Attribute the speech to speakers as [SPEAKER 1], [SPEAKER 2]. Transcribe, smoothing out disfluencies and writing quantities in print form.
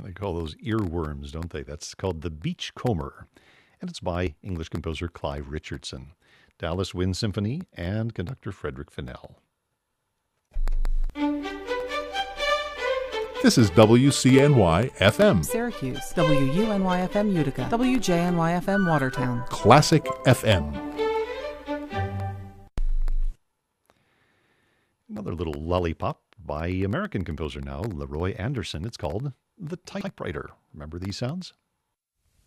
[SPEAKER 1] They call those earworms, don't they? That's called The Beachcomber, and it's by English composer Clive Richardson, Dallas Wind Symphony, and conductor Frederick Fennell.
[SPEAKER 2] This is WCNY-FM.
[SPEAKER 3] Syracuse, WUNY-FM Utica, WJNY-FM Watertown.
[SPEAKER 2] Classic FM.
[SPEAKER 1] Another little lollipop by American composer now, Leroy Anderson. It's called The Typewriter. Remember these sounds?